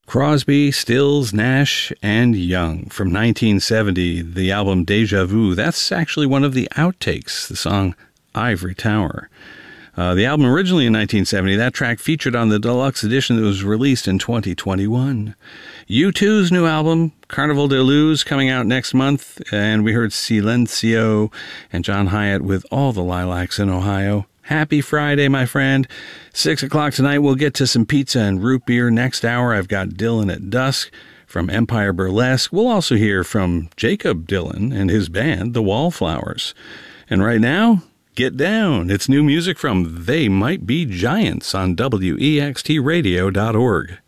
Crosby, Stills, Nash, and Young from 1970, the album Deja Vu. That's actually one of the outtakes, the song Ivory Tower. The album originally in 1970, that track featured on the deluxe edition that was released in 2021. U2's new album, Carnival de Luz, coming out next month, and we heard Silencio and John Hyatt with All the Lilacs in Ohio. Happy Friday, my friend. 6 o'clock tonight, we'll get to some pizza and root beer. Next hour, I've got Dylan at Dusk from Empire Burlesque. We'll also hear from Jacob Dylan and his band, The Wallflowers. And right now, get down. It's new music from They Might Be Giants on WEXTradio.org.